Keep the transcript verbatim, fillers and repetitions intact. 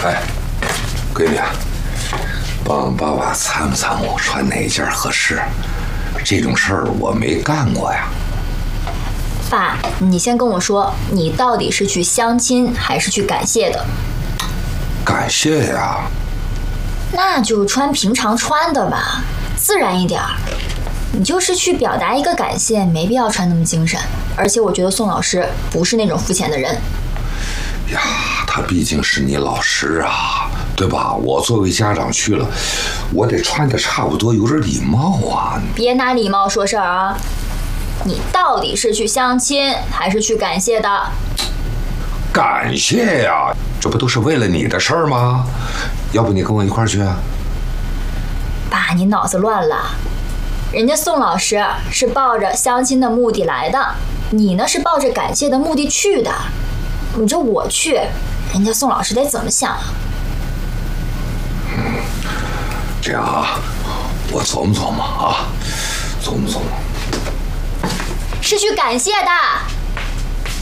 哎，闺女，帮爸爸参谋参谋，穿哪件合适？这种事儿我没干过呀。 爸，你先跟我说，你到底是去相亲还是去感谢的？ 感谢呀。 那就穿平常穿的吧，自然一点儿。你就是去表达一个感谢，没必要穿那么精神。而且我觉得宋老师不是那种肤浅的人。 呀，他毕竟是你老师啊，对吧？我作为家长去了，我得穿的差不多，有点礼貌啊。 别拿礼貌说事儿啊！你到底是去相亲还是去感谢的？ 感谢呀，这不都是为了你的事儿吗？要不你跟我一块儿去啊？ 爸，你脑子乱了。人家宋老师是抱着相亲的目的来的，你呢是抱着感谢的目的去的。你这我去，人家宋老师得怎么想啊？ 嗯，这样啊，我琢磨琢磨啊，琢磨琢磨。 是去感谢的。